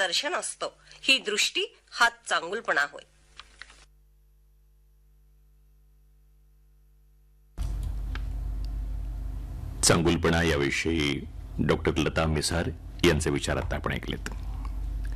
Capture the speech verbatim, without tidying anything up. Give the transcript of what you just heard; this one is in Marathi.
दर्शन असतं. ही दृष्टी हा चांगुलपणा होय. चांगुलपणा याविषयी डॉक्टर लता मिसार यांचे विचार आता आपण ऐकलेत.